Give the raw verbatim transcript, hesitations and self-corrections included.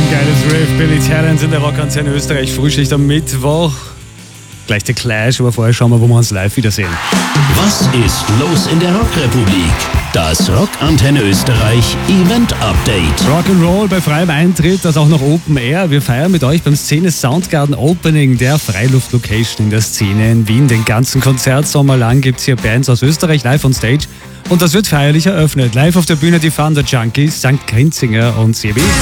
Geiles Riff, Billy Talent in der Rockantenne Österreich, Frühschicht am Mittwoch. Gleich der Clash, aber vorher schauen wir, wo wir uns live wiedersehen. Was ist los in der Rockrepublik? Das Rockantenne Österreich Event Update. Rock'n'Roll bei freiem Eintritt, das auch noch Open Air. Wir feiern mit euch beim Szene Soundgarden Opening, der Freiluftlocation in der Szene in Wien. Den ganzen Konzertsommer lang gibt es hier Bands aus Österreich live on Stage. Und das wird feierlich eröffnet. Live auf der Bühne die Thunder Junkies, Sankt Grinzinger und C B.